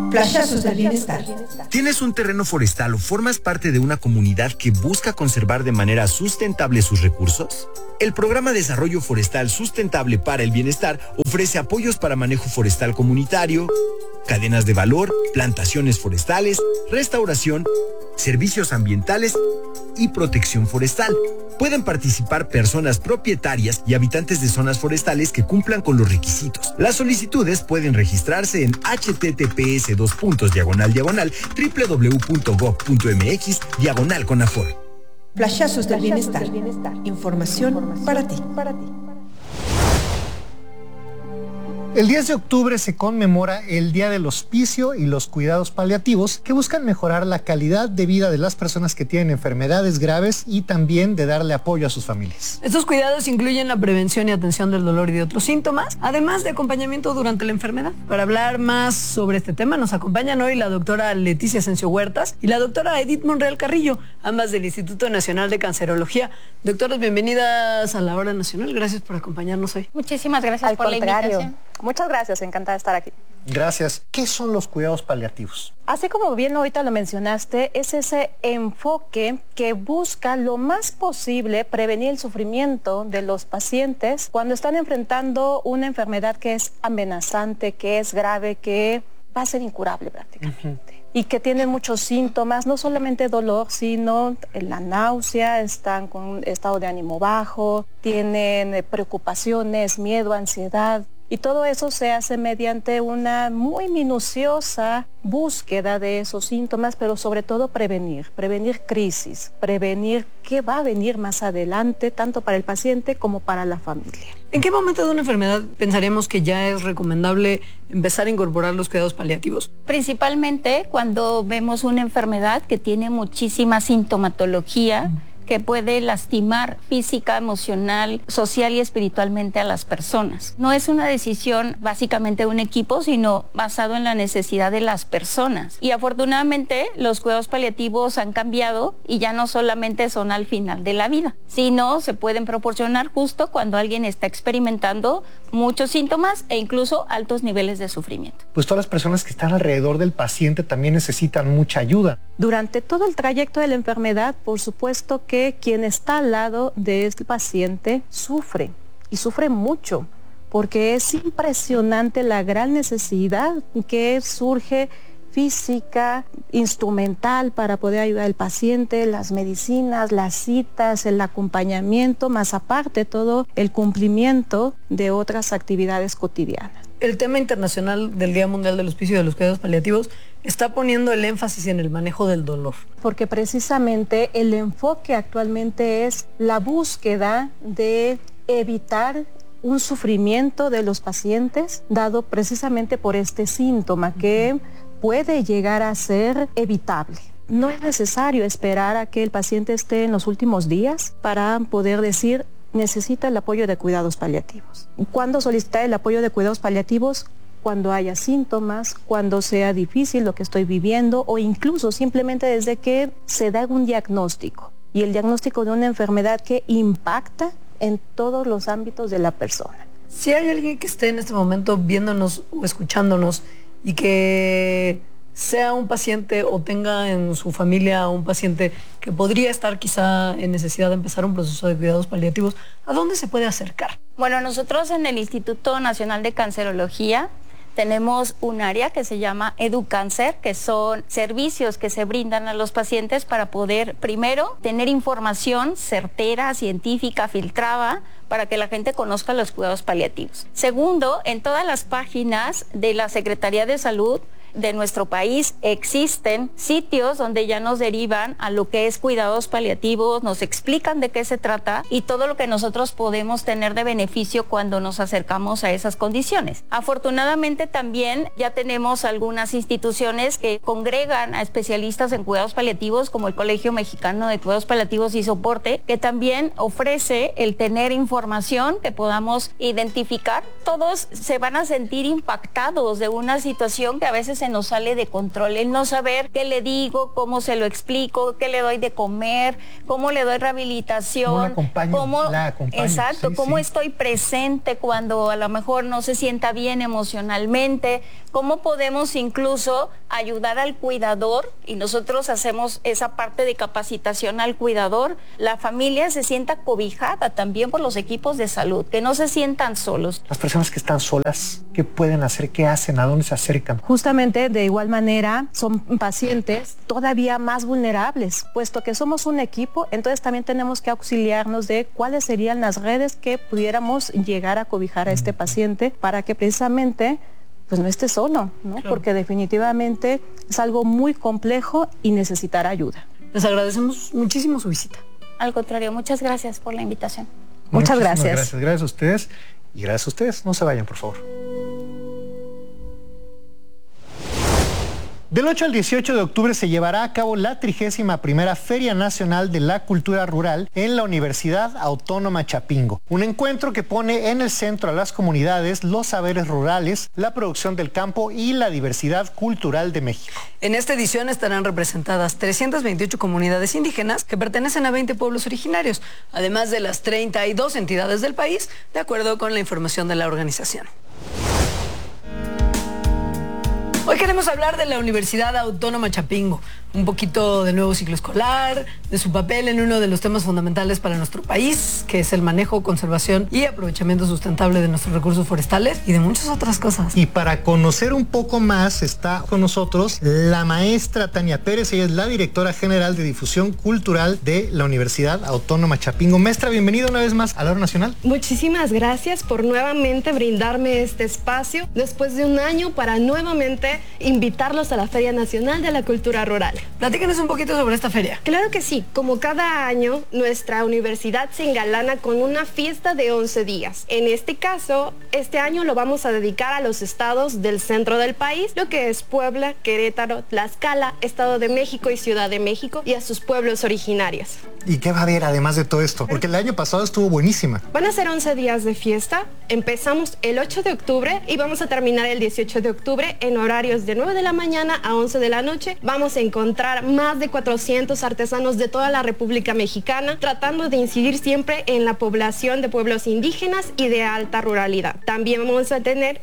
Flashazos del bienestar. ¿Tienes un terreno forestal o formas parte de una comunidad que busca conservar de manera sustentable sus recursos? El Programa de Desarrollo Forestal Sustentable para el Bienestar ofrece apoyos para manejo forestal comunitario, cadenas de valor, plantaciones forestales, restauración, servicios ambientales y protección forestal. Pueden participar personas propietarias y habitantes de zonas forestales que cumplan con los requisitos. Las solicitudes pueden registrarse en https://www.gov.mx/Conafor. Flashazos del bienestar. Información para ti. El 10 de octubre se conmemora el Día del Hospicio y los Cuidados Paliativos, que buscan mejorar la calidad de vida de las personas que tienen enfermedades graves y también de darle apoyo a sus familias. Estos cuidados incluyen la prevención y atención del dolor y de otros síntomas, además de acompañamiento durante la enfermedad. Para hablar más sobre este tema nos acompañan hoy la doctora Leticia Asensio Huertas y la doctora Edith Monreal Carrillo, ambas del Instituto Nacional de Cancerología. Doctoras, bienvenidas a la Hora Nacional. Gracias por acompañarnos hoy. Muchísimas gracias por la invitación. Muchas gracias, encantada de estar aquí. Gracias. ¿Qué son los cuidados paliativos? Así como bien ahorita lo mencionaste, es ese enfoque que busca lo más posible prevenir el sufrimiento de los pacientes cuando están enfrentando una enfermedad que es amenazante, que es grave, que va a ser incurable prácticamente. Y que tienen muchos síntomas, no solamente dolor, sino la náusea, están con un estado de ánimo bajo, tienen preocupaciones, miedo, ansiedad. Y todo eso se hace mediante una muy minuciosa búsqueda de esos síntomas, pero sobre todo prevenir crisis, prevenir qué va a venir más adelante, tanto para el paciente como para la familia. ¿En qué momento de una enfermedad pensaríamos que ya es recomendable empezar a incorporar los cuidados paliativos? Principalmente cuando vemos una enfermedad que tiene muchísima sintomatología, que puede lastimar física, emocional, social y espiritualmente a las personas. No es una decisión básicamente de un equipo, sino basado en la necesidad de las personas. Y afortunadamente los cuidados paliativos han cambiado y ya no solamente son al final de la vida, sino se pueden proporcionar justo cuando alguien está experimentando muchos síntomas e incluso altos niveles de sufrimiento. Pues todas las personas que están alrededor del paciente también necesitan mucha ayuda. Durante todo el trayecto de la enfermedad, por supuesto que quien está al lado de este paciente sufre, y sufre mucho, porque es impresionante la gran necesidad que surge física, instrumental para poder ayudar al paciente, las medicinas, las citas, el acompañamiento, más aparte todo el cumplimiento de otras actividades cotidianas. El tema internacional del Día Mundial del Hospicio y de los Cuidados Paliativos está poniendo el énfasis en el manejo del dolor. Porque precisamente el enfoque actualmente es la búsqueda de evitar un sufrimiento de los pacientes dado precisamente por este síntoma que puede llegar a ser evitable. No es necesario esperar a que el paciente esté en los últimos días para poder decir necesita el apoyo de cuidados paliativos. ¿Cuándo solicitar el apoyo de cuidados paliativos? Cuando haya síntomas, cuando sea difícil lo que estoy viviendo o incluso simplemente desde que se da un diagnóstico. Y el diagnóstico de una enfermedad que impacta en todos los ámbitos de la persona. Si hay alguien que esté en este momento viéndonos o escuchándonos y que sea un paciente o tenga en su familia un paciente que podría estar quizá en necesidad de empezar un proceso de cuidados paliativos, ¿a dónde se puede acercar? Bueno, nosotros en el Instituto Nacional de Cancerología tenemos un área que se llama EduCáncer, que son servicios que se brindan a los pacientes para poder, primero, tener información certera, científica, filtrada, para que la gente conozca los cuidados paliativos. Segundo, en todas las páginas de la Secretaría de Salud de nuestro país existen sitios donde ya nos derivan a lo que es cuidados paliativos, nos explican de qué se trata y todo lo que nosotros podemos tener de beneficio cuando nos acercamos a esas condiciones. Afortunadamente también ya tenemos algunas instituciones que congregan a especialistas en cuidados paliativos, como el Colegio Mexicano de Cuidados Paliativos y Soporte, que también ofrece el tener información que podamos identificar. Todos se van a sentir impactados de una situación que a veces se nos sale de control, el no saber qué le digo, cómo se lo explico, qué le doy de comer, cómo le doy rehabilitación, cómo exacto, cómo estoy presente cuando a lo mejor no se sienta bien emocionalmente, cómo podemos incluso ayudar al cuidador, y nosotros hacemos esa parte de capacitación al cuidador, la familia se sienta cobijada también por los equipos de salud, que no se sientan solos. Las personas que están solas, ¿qué pueden hacer? ¿Qué hacen? ¿A dónde se acercan? Justamente de igual manera son pacientes todavía más vulnerables, puesto que somos un equipo, entonces también tenemos que auxiliarnos de cuáles serían las redes que pudiéramos llegar a cobijar a este paciente para que precisamente pues no esté solo, ¿no? Claro. Porque definitivamente es algo muy complejo y necesitará ayuda. Les agradecemos muchísimo su visita. Al contrario, muchas gracias por la invitación. Muchas gracias. Gracias a ustedes y gracias a ustedes. No se vayan, por favor. Del 8 al 18 de octubre se llevará a cabo la 31ª Feria Nacional de la Cultura Rural en la Universidad Autónoma Chapingo. Un encuentro que pone en el centro a las comunidades, los saberes rurales, la producción del campo y la diversidad cultural de México. En esta edición estarán representadas 328 comunidades indígenas que pertenecen a 20 pueblos originarios, además de las 32 entidades del país, de acuerdo con la información de la organización. Hoy queremos hablar de la Universidad Autónoma Chapingo, un poquito del nuevo ciclo escolar, de su papel en uno de los temas fundamentales para nuestro país, que es el manejo, conservación y aprovechamiento sustentable de nuestros recursos forestales y de muchas otras cosas. Y para conocer un poco más está con nosotros la maestra Tania Pérez, ella es la directora general de difusión cultural de la Universidad Autónoma Chapingo. Maestra, bienvenida una vez más a la Hora Nacional. Muchísimas gracias por nuevamente brindarme este espacio después de un año para nuevamente invitarlos a la Feria Nacional de la Cultura Rural. Platícanos un poquito sobre esta feria. Claro que sí. Como cada año, nuestra universidad se engalana con una fiesta de 11 días. En este caso, este año lo vamos a dedicar a los estados del centro del país, lo que es Puebla, Querétaro, Tlaxcala, Estado de México y Ciudad de México, y a sus pueblos originarios. ¿Y qué va a haber además de todo esto? Porque el año pasado estuvo buenísima. Van a ser 11 días de fiesta. Empezamos el 8 de octubre y vamos a terminar el 18 de octubre en horarios de 9 de la mañana a 11 de la noche. Vamos a encontrar más de 400 artesanos de toda la República Mexicana, tratando de incidir siempre en la población de pueblos indígenas y de alta ruralidad. También vamos a tener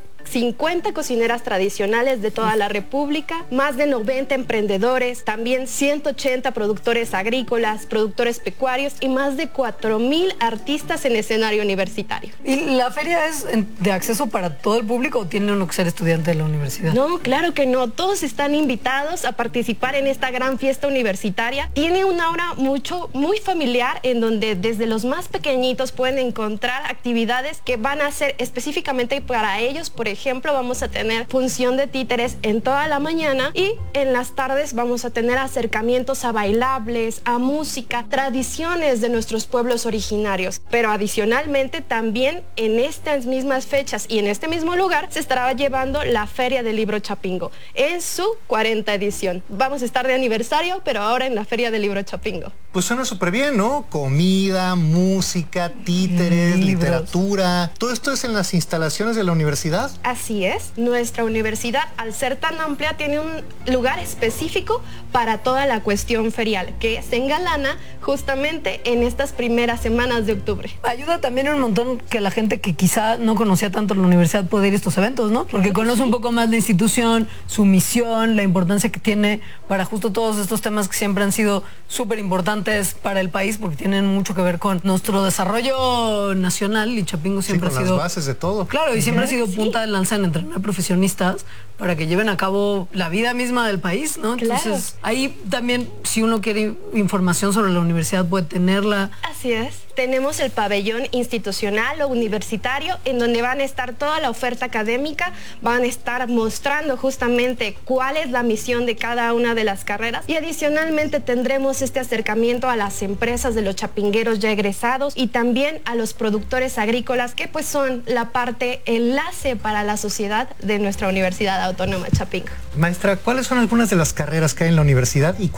50 cocineras tradicionales de toda la República, más de 90 emprendedores, también 180 productores agrícolas, productores pecuarios y más de 4,000 artistas en escenario universitario. ¿Y la feria es de acceso para todo el público o tiene uno que ser estudiante de la universidad? No, claro que no. Todos están invitados a participar en esta gran fiesta universitaria. Tiene una hora muy familiar en donde desde los más pequeñitos pueden encontrar actividades que van a ser específicamente para ellos. Por ejemplo, vamos a tener función de títeres en toda la mañana y en las tardes vamos a tener acercamientos a bailables, a música, tradiciones de nuestros pueblos originarios. Pero adicionalmente también en estas mismas fechas y en este mismo lugar se estará llevando la Feria del Libro Chapingo en su 40ª edición. Vamos a estar de aniversario, pero ahora en la Feria del Libro Chapingo. Pues suena súper bien, ¿no? Comida, música, títeres, literatura. ¿Todo esto es en las instalaciones de la universidad? Así es. Nuestra universidad, al ser tan amplia, tiene un lugar específico para toda la cuestión ferial, que se engalana justamente en estas primeras semanas de octubre. Ayuda también un montón que la gente que quizá no conocía tanto la universidad pueda ir a estos eventos, ¿no? Porque conoce un poco más la institución, su misión, la importancia que tiene para justo todos estos temas que siempre han sido súper importantes para el país porque tienen mucho que ver con nuestro desarrollo nacional, y Chapingo siempre ha sido... las bases de todo. Claro, y siempre ha sido punta de lanza en entrenar profesionistas para que lleven a cabo la vida misma del país, ¿no? Entonces, ahí también, si uno quiere información sobre la universidad, puede tenerla. Así es. Tenemos el pabellón institucional o universitario, en donde van a estar toda la oferta académica, van a estar mostrando justamente cuál es la misión de cada una de las carreras, y adicionalmente tendremos este acercamiento a las empresas de los chapingueros ya egresados y también a los productores agrícolas, que pues son la parte enlace para la sociedad de nuestra Universidad Autónoma Chapingo. Maestra, ¿cuáles son algunas de las carreras que hay en la universidad y cuándo inicia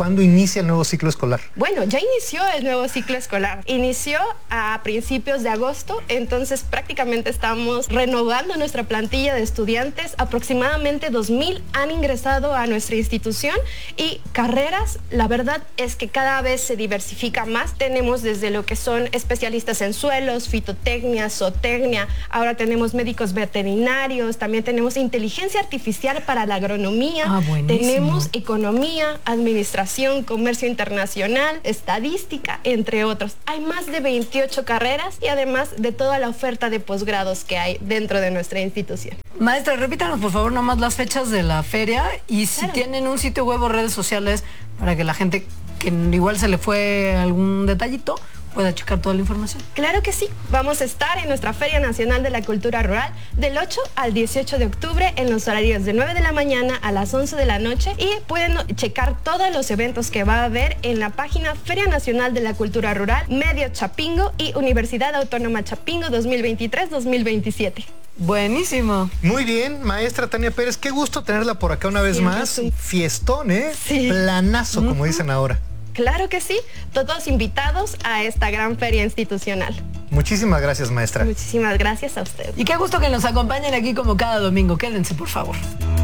inicia el nuevo ciclo escolar? Bueno, ya inició el nuevo ciclo escolar. Inició a principios de agosto, entonces prácticamente estamos renovando nuestra plantilla de estudiantes. Aproximadamente 2,000 han ingresado a nuestra institución y carreras, la verdad es que cada vez se diversifica más. Tenemos desde lo que son especialistas en suelos, fitotecnia, zootecnia, ahora tenemos médicos veterinarios, también tenemos inteligencia artificial para la agronomía, tenemos economía, administración, comercio internacional, estadística, entre otros. Hay más de 28 carreras y además de toda la oferta de posgrados que hay dentro de nuestra institución. Maestra, repítanos por favor nomás las fechas de la feria y si tienen un sitio web o redes sociales para que la gente que igual se le fue algún detallito pueda checar toda la información. Claro que sí. Vamos a estar en nuestra Feria Nacional de la Cultura Rural del 8 al 18 de octubre en los horarios de 9 de la mañana a las 11 de la noche y pueden checar todos los eventos que va a haber en la página Feria Nacional de la Cultura Rural, Medio Chapingo y Universidad Autónoma Chapingo 2023-2027. Buenísimo. Muy bien, maestra Tania Pérez, qué gusto tenerla por acá una vez más. Sí. Fiestón, ¿eh? Sí. Planazo, como dicen ahora. Claro que sí, todos invitados a esta gran feria institucional. Muchísimas gracias, maestra. Muchísimas gracias a usted. Y qué gusto que nos acompañen aquí como cada domingo. Quédense, por favor.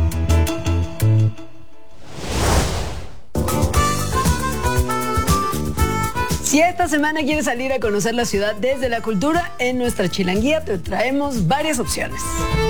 Si esta semana quieres salir a conocer la ciudad desde la cultura, en nuestra Chilanguía te traemos varias opciones.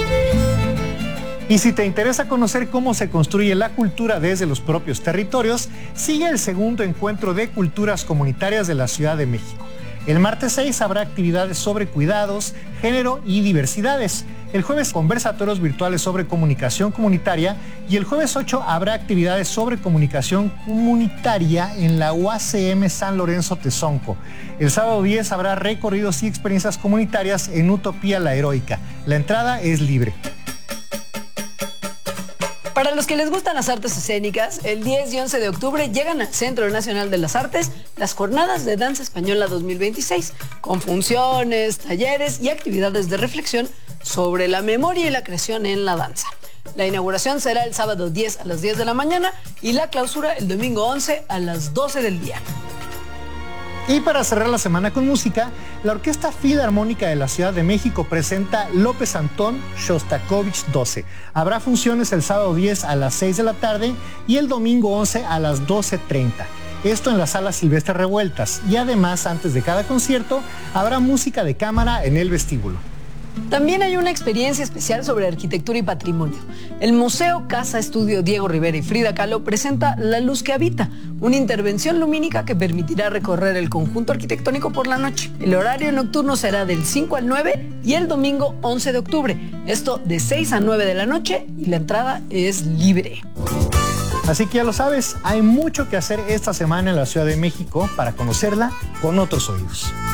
Y si te interesa conocer cómo se construye la cultura desde los propios territorios, sigue el segundo encuentro de culturas comunitarias de la Ciudad de México. El martes 6 habrá actividades sobre cuidados, género y diversidades. El jueves conversatorios virtuales sobre comunicación comunitaria y el jueves 8 habrá actividades sobre comunicación comunitaria en la UACM San Lorenzo Tezonco. El sábado 10 habrá recorridos y experiencias comunitarias en Utopía la Heroica. La entrada es libre. Para los que les gustan las artes escénicas, el 10 y 11 de octubre llegan al Centro Nacional de las Artes las Jornadas de Danza Española 2026, con funciones, talleres y actividades de reflexión sobre la memoria y la creación en la danza. La inauguración será el sábado 10 a las 10 de la mañana y la clausura el domingo 11 a las 12 del día. Y para cerrar la semana con música, la Orquesta Filarmónica de la Ciudad de México presenta López Antón Shostakovich 12. Habrá funciones el sábado 10 a las 6 de la tarde y el domingo 11 a las 12:30. Esto en la Sala Silvestre Revueltas. Y además, antes de cada concierto, habrá música de cámara en el vestíbulo. También hay una experiencia especial sobre arquitectura y patrimonio. El Museo Casa Estudio Diego Rivera y Frida Kahlo presenta La Luz que Habita, una intervención lumínica que permitirá recorrer el conjunto arquitectónico por la noche. El horario nocturno será del 5 al 9 y el domingo 11 de octubre. Esto de 6 a 9 de la noche y la entrada es libre. Así que ya lo sabes, hay mucho que hacer esta semana en la Ciudad de México para conocerla con otros oídos.